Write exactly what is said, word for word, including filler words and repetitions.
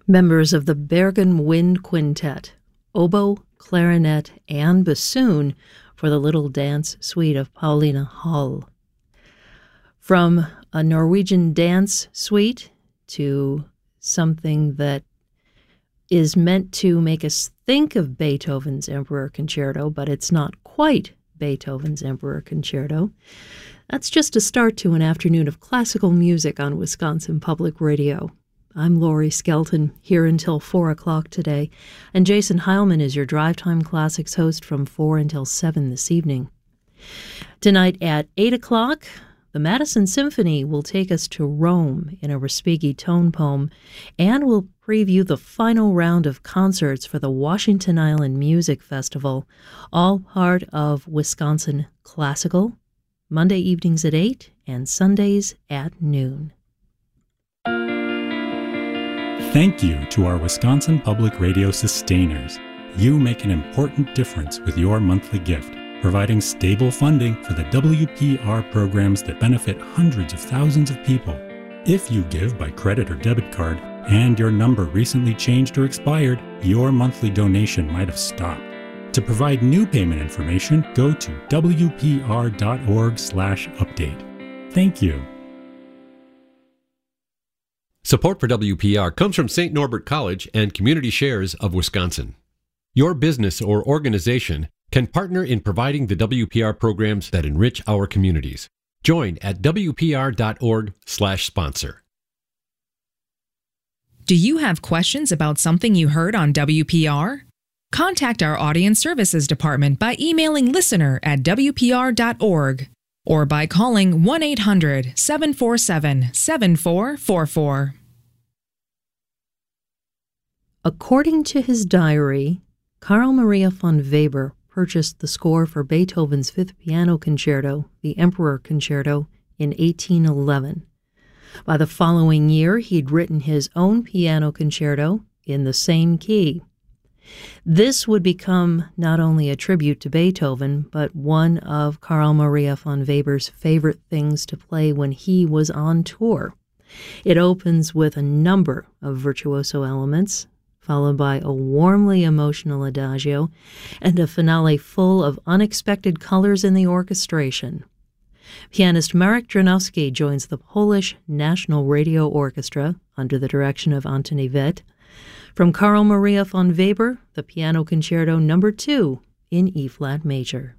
Members of the Bergen Wind Quintet, oboe, clarinet, and bassoon for the Little Dance Suite of Paulina Hall. From a Norwegian dance suite to something that is meant to make us think of Beethoven's Emperor Concerto, but it's not quite Beethoven's Emperor Concerto. That's just a start to an afternoon of classical music on Wisconsin Public Radio. I'm Lori Skelton, here until four o'clock today, and Jason Heilman is your Drive Time Classics host from four until seven this evening. Tonight at eight o'clock, the Madison Symphony will take us to Rome in a Respighi tone poem, and will preview the final round of concerts for the Washington Island Music Festival, all part of Wisconsin Classical, Monday evenings at eight and Sundays at noon. Thank you to our Wisconsin Public Radio sustainers. You make an important difference with your monthly gift, providing stable funding for the W P R programs that benefit hundreds of thousands of people. If you give by credit or debit card and your number recently changed or expired, your monthly donation might have stopped. To provide new payment information, go to W P R dot org slash update. Thank you. Support for W P R comes from Saint Norbert College and Community Shares of Wisconsin. Your business or organization can partner in providing the W P R programs that enrich our communities. Join at W P R dot org slash sponsor. Do you have questions about something you heard on W P R? Contact our Audience Services Department by emailing listener at W P R dot org or by calling one eight hundred seven four seven seven four four four. According to his diary, Carl Maria von Weber purchased the score for Beethoven's Fifth Piano Concerto, the Emperor Concerto, in eighteen eleven. By the following year, he'd written his own piano concerto in the same key. This would become not only a tribute to Beethoven, but one of Carl Maria von Weber's favorite things to play when he was on tour. It opens with a number of virtuoso elements, followed by a warmly emotional adagio, and a finale full of unexpected colors in the orchestration. Pianist Marek Dranowski joins the Polish National Radio Orchestra under the direction of Antoni Vett. From Carl Maria von Weber, the Piano Concerto number two in E-flat major.